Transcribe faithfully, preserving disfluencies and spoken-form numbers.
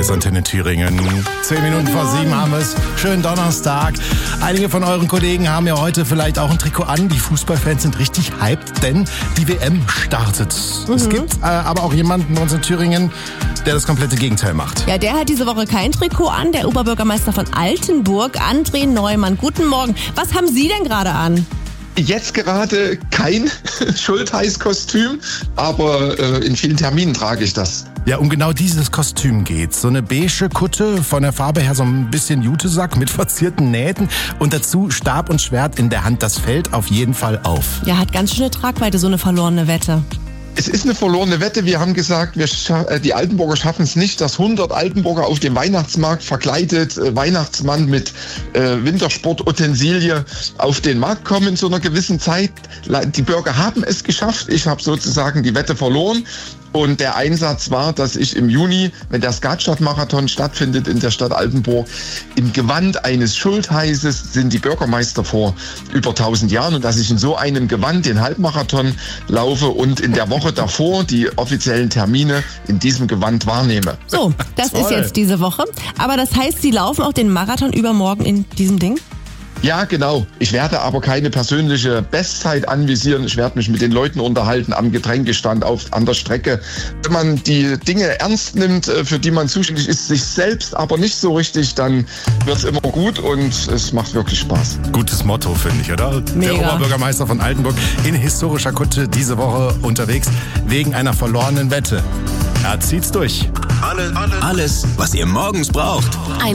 Verkehrsantenne Thüringen. Zehn Minuten vor sieben haben wir es. Schönen Donnerstag. Einige von euren Kollegen haben ja heute vielleicht auch ein Trikot an. Die Fußballfans sind richtig hyped, denn die W M startet. Mhm. Es gibt äh, aber auch jemanden bei uns in Thüringen, der das komplette Gegenteil macht. Ja, der hat diese Woche kein Trikot an. Der Oberbürgermeister von Altenburg, André Neumann. Guten Morgen. Was haben Sie denn gerade an? Jetzt gerade kein Schultheiß-Kostüm, aber äh, in vielen Terminen trage ich das. Ja, um genau dieses Kostüm geht's. So eine beige Kutte, von der Farbe her so ein bisschen Jutesack mit verzierten Nähten und dazu Stab und Schwert in der Hand. Das fällt auf jeden Fall auf. Ja, hat ganz schöne Tragweite, so eine verlorene Wette. Es ist eine verlorene Wette. Wir haben gesagt, wir scha- die Altenburger schaffen es nicht, dass hundert Altenburger auf dem Weihnachtsmarkt verkleidet, äh, Weihnachtsmann mit äh, Wintersportutensilie auf den Markt kommen in so einer gewissen Zeit. Die Bürger haben es geschafft. Ich habe sozusagen die Wette verloren. Und der Einsatz war, dass ich im Juni, wenn der Skatstadt-Marathon stattfindet in der Stadt Altenburg, im Gewand eines Schultheißes sind die Bürgermeister vor über tausend Jahren und dass ich in so einem Gewand den Halbmarathon laufe und in der Woche davor die offiziellen Termine in diesem Gewand wahrnehme. So, das ist jetzt diese Woche. Aber das heißt, Sie laufen auch den Marathon übermorgen in diesem Ding? Ja, genau. Ich werde aber keine persönliche Bestzeit anvisieren. Ich werde mich mit den Leuten unterhalten am Getränkestand auf, an der Strecke. Wenn man die Dinge ernst nimmt, für die man zuständig ist, sich selbst aber nicht so richtig, dann wird es immer gut und es macht wirklich Spaß. Gutes Motto, finde ich, oder? Mega. Der Oberbürgermeister von Altenburg in historischer Kutte diese Woche unterwegs wegen einer verlorenen Wette. Er zieht's durch. Alles, alles, was ihr morgens braucht. Ein